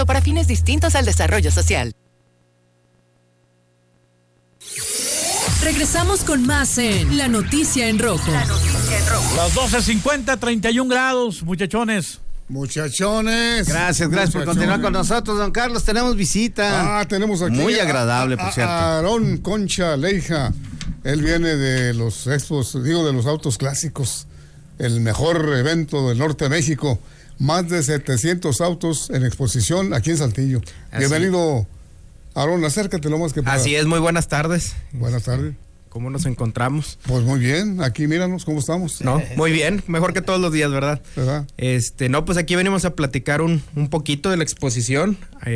para fines distintos al desarrollo social. Regresamos con más en La Noticia en Rojo. Las 12:50, 31 grados, muchachones. Gracias por continuar con nosotros, don Carlos. Tenemos visita. Tenemos aquí. Muy agradable, por cierto. Aarón Concha Leija. Él viene de los expos, de los autos clásicos. El mejor evento del norte de México. Más de 700 autos en exposición aquí en Saltillo. Bienvenido, Aarón, acércate lo más que puedas. Así es, muy buenas tardes. Buenas tardes. ¿Cómo nos encontramos? Pues muy bien, aquí míranos cómo estamos. No, muy bien, mejor que todos los días, ¿verdad? ¿Verdad? No, pues aquí venimos a platicar un poquito de la exposición,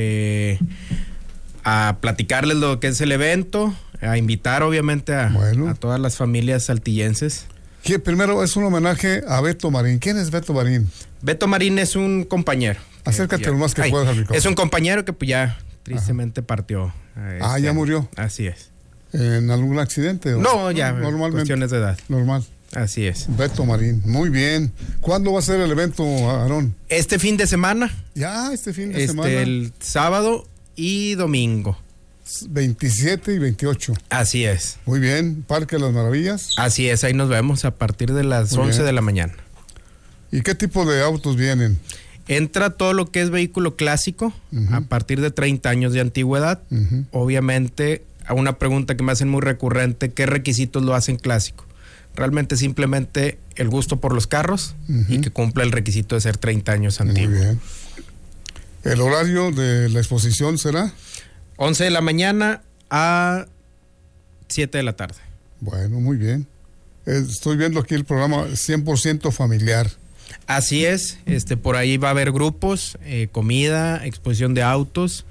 a platicarles lo que es el evento, a invitar obviamente a todas las familias saltillenses. Primero es un homenaje a Beto Marín. ¿Quién es Beto Marín? Beto Marín es un compañero. Acércate lo más que puedas al micrófono. Es un compañero que pues ya tristemente partió. Ya murió. Así es. ¿En algún accidente? No, ya, normalmente. Cuestiones de edad. Normal. Así es. Beto Marín, muy bien. ¿Cuándo va a ser el evento, Aarón? Este fin de semana. Ya, este fin de semana. El sábado y domingo. 27 y 28. Así es. Muy bien, Parque de las Maravillas. Así es, ahí nos vemos a partir de las 11 de la mañana. ¿Y qué tipo de autos vienen? Entra todo lo que es vehículo clásico, a partir de 30 años de antigüedad. Obviamente, a una pregunta que me hacen muy recurrente, ¿qué requisitos lo hacen clásico? Realmente simplemente el gusto por los carros y que cumpla el requisito de ser 30 años antiguo. Muy bien. ¿El horario de la exposición será? 11 de la mañana a 7 de la tarde. Bueno, muy bien. Estoy viendo aquí el programa 100% familiar. Así es, por ahí va a haber grupos, comida, exposición de autos,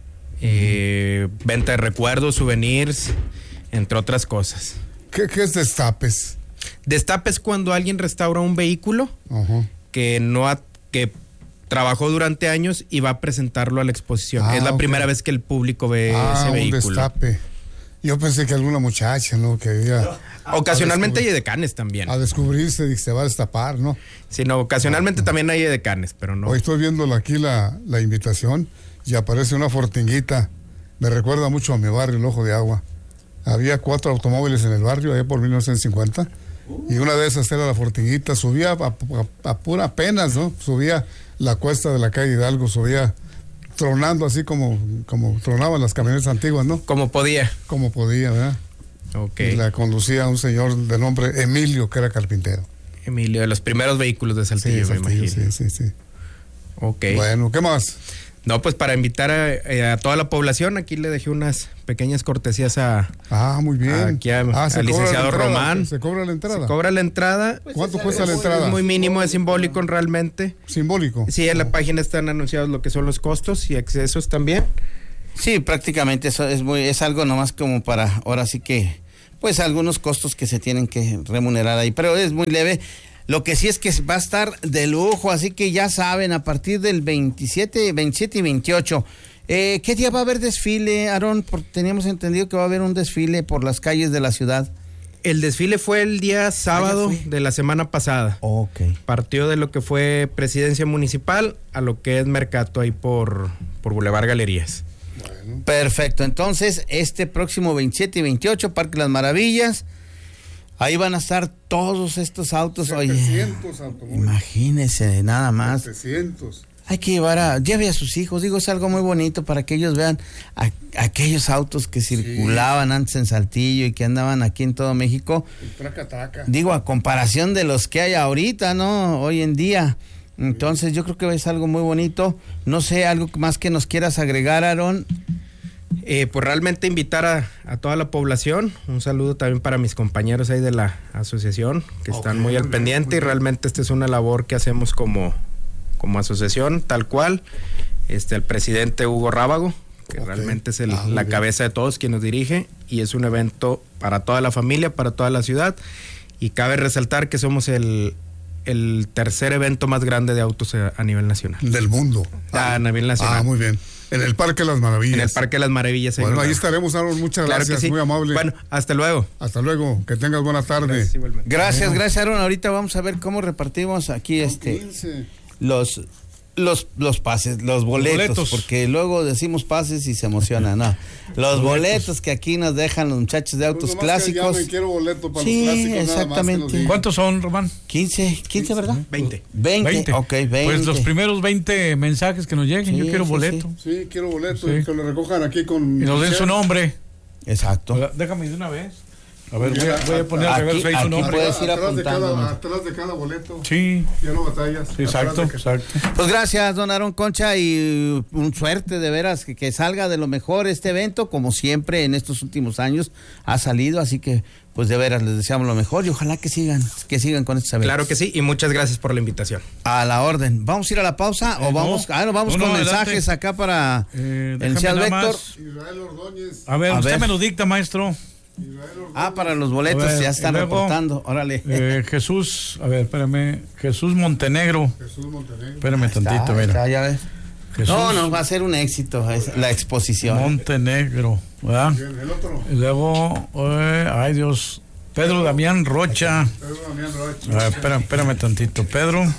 venta de recuerdos, souvenirs, entre otras cosas. ¿Qué es destapes? Destapes cuando alguien restaura un vehículo que trabajó durante años y va a presentarlo a la exposición. Es la primera vez que el público ve ese vehículo. Un destape. Yo pensé que alguna muchacha, ¿no? Que iba ocasionalmente hay edecanes también. A descubrirse y se va a destapar, ¿no? Sí, no, ocasionalmente también hay edecanes, pero no. Hoy estoy viendo aquí la invitación y aparece una fortinguita. Me recuerda mucho a mi barrio, el Ojo de Agua. Había 4 automóviles en el barrio, allá por 1950, y una de esas era la fortinguita. Subía a pura penas, ¿no? Subía la cuesta de la calle Hidalgo, subía tronando así como tronaban las camionetas antiguas, ¿no? Como podía, ¿verdad? Ok. Y la conducía un señor de nombre Emilio, que era carpintero. Emilio, de los primeros vehículos de Saltillo, me imagino. Sí. Ok. Bueno, ¿qué más? No, pues para invitar a toda la población, aquí le dejé unas pequeñas cortesías muy bien. Aquí al licenciado Román. ¿Se cobra la entrada? Se cobra la entrada. Pues ¿cuánto cuesta la entrada? Es muy mínimo, es simbólico realmente. ¿Simbólico? Sí, en la página están anunciados lo que son los costos y accesos también. Sí, prácticamente eso es algo nomás como para, ahora sí que, pues algunos costos que se tienen que remunerar ahí, pero es muy leve. Lo que sí es que va a estar de lujo, así que ya saben, a partir del 27 y 28. ¿Qué día va a haber desfile, Aarón? Porque teníamos entendido que va a haber un desfile por las calles de la ciudad. El desfile fue el día sábado de la semana pasada. Ok. Partió de lo que fue Presidencia Municipal a lo que es Mercato ahí por Boulevard Galerías. Bueno. Perfecto, entonces este próximo 27 y 28, Parque Las Maravillas. Ahí van a estar todos estos autos. 700 automóviles. Imagínense, nada más. 700. Hay que lleve a sus hijos. Digo, es algo muy bonito para que ellos vean aquellos autos que circulaban antes en Saltillo y que andaban aquí en todo México. El traca-traca. Digo, a comparación de los que hay ahorita, ¿no? Hoy en día. Entonces, yo creo que es algo muy bonito. No sé, algo más que nos quieras agregar, Aarón. Pues realmente invitar a toda la población, un saludo también para mis compañeros ahí de la asociación que están muy al pendiente y realmente esta es una labor que hacemos como asociación, tal cual. El presidente Hugo Rábago, que realmente es la cabeza de todos quien nos dirige y es un evento para toda la familia, para toda la ciudad y cabe resaltar que somos el tercer evento más grande de autos a nivel nacional. Del mundo. A nivel nacional. Muy bien. En el Parque de las Maravillas. En el Parque de las Maravillas. Bueno, ahí estaremos, Aaron. Muchas gracias, muy amable. Bueno, hasta luego. Hasta luego, que tengas buena tarde. Gracias, Aaron. Ahorita vamos a ver cómo repartimos aquí los Los pases, los boletos, porque luego decimos pases y se emociona, no. Los boletos que aquí nos dejan los muchachos de autos clásicos. Que quiero boleto para sí, los clásicos, exactamente. nada más ¿Cuántos son, Román? 15, ¿verdad? 20. 20, ok, 20. Pues los primeros 20 mensajes que nos lleguen, Sí, yo quiero sí, boleto. Sí, quiero boleto Sí. y que lo recojan aquí con... Y nos den su nombre. Exacto. Déjame de una vez. A ver, voy a poner al Aquí- reverso ahí su aquí nombre. puedes ir atrás apuntando. de cada boleto. Sí, Ya no batallas. exacto, Atrás de exacto. Pues gracias, don Aarón Concha, y un suerte de veras que salga de lo mejor este evento, como siempre en estos últimos años ha salido, así que pues de veras les deseamos lo mejor y ojalá que sigan con estos eventos. Claro que sí, y muchas gracias por la invitación. A la orden. ¿Vamos a ir a la pausa o vamos? Vamos con adelante. mensajes acá para el Cial déjame nada Véctor. más. Israel Ordóñez. A ver, usted ver. me lo dicta, maestro. Para los boletos A ver, ya están y luego, reportando. Órale. Jesús, a ver, espérame. Jesús Montenegro. Jesús Montenegro. Espérame tantito, mira. Está, ya ves. Jesús No, va a ser un éxito la exposición. Montenegro, ¿verdad? Bien, el otro. Y luego, ay Dios, Pedro Damián Rocha. Pedro Damián A Rocha. ver, espérame tantito. Pedro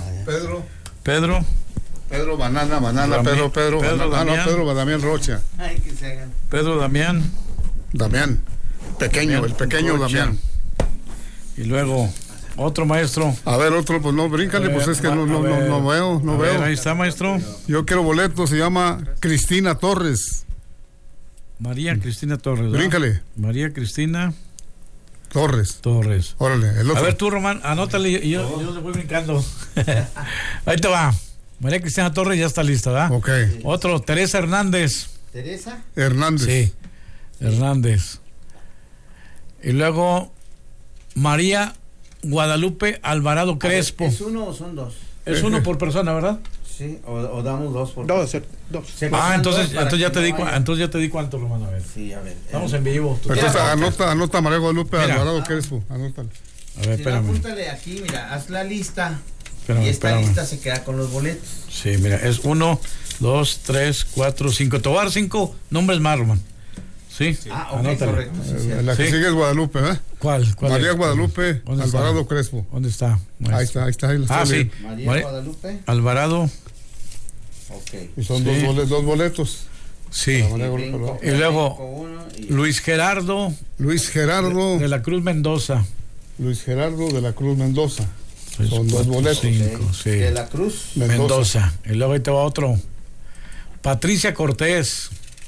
Banana, Damián- Pedro Damián. Pedro Damián Rocha. Ay, que se hagan. Pedro Damián. Damián. Pequeño, el pequeño Rocha. Damián. Y luego, otro maestro. A ver, otro, pues no, bríncale, pues es que no veo, no A ver, veo. ahí está, maestro. Yo quiero boleto, se llama Cristina Torres. María Cristina Torres, ¿verdad? Bríncale. María Cristina Torres. Torres. Órale, el A otro. ver tú, Román, anótale y yo le voy brincando. Ahí te va. María Cristina Torres ya está lista, ¿verdad? Ok. Otro, Teresa Hernández. ¿Teresa? Hernández. Sí, Hernández. Y luego María Guadalupe Alvarado Crespo. ¿Es uno o son dos? Es uno por persona, ¿verdad? Sí, o damos dos por Dos. Se Ah, pasan entonces dos para ya que te no di haya- entonces ya te di cuánto, Román, a ver. Sí, a ver. Estamos en vivo. Tú Entonces tienes- anota María Guadalupe Mira. Alvarado Crespo. Anótale. A ver, Si no, espérame. apúntale aquí, mira, haz la lista. Espérame, y esta espérame. lista se queda con los boletos. Sí, mira, es 1, 2, 3, 4, 5. Te voy a dar 5 nombres más, Román. Sí, Ok, anótale. correcto. Sí, cierto. La que Sí. sigue es Guadalupe, ¿eh? ¿Cuál? María es? Guadalupe ¿Dónde está? Alvarado Crespo. ¿Dónde está? Ahí está, ahí lo Ah, estoy sí. viendo. María Guadalupe. Alvarado, Ok. Y son Sí. dos boletos. sí. María Y Guadalupe brinco- Alvarado. Y luego, brinco uno y- Luis Gerardo Luis Gerardo. de la Cruz Mendoza. Luis Gerardo de la Cruz Mendoza. Tres, Son dos cuatro, boletos. cinco, Ok. sí. De la Cruz. Mendoza. Y luego ahí te va otro. Patricia Cortés.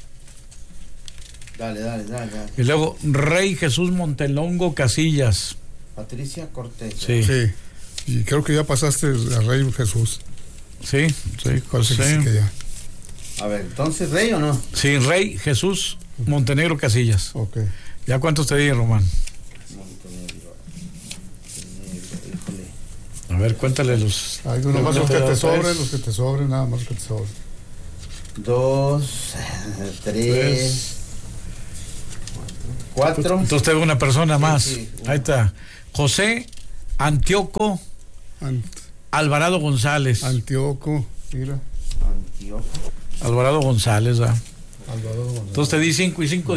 Dale. Y luego Rey Jesús Montelongo Casillas. Patricia Cortés. Sí. Sí. Y creo que ya pasaste a Rey Jesús. Sí, sí, Parece que sí que ya. A ver, entonces, ¿Rey o no? Sí, Rey Jesús Montenegro Casillas. Ok. ¿Ya cuántos te di, Román? Montenegro, híjole. A ver, cuéntale los. Hay nomás los que te Tres. sobren, nada más que te sobren. 2, 3, 4. Entonces tengo una persona más. sí, una. Ahí está. José Antioco Alvarado González. Antioco, mira. Antioco. Alvarado González, ¿verdad? Alvarado González. Entonces te di 5 y 5.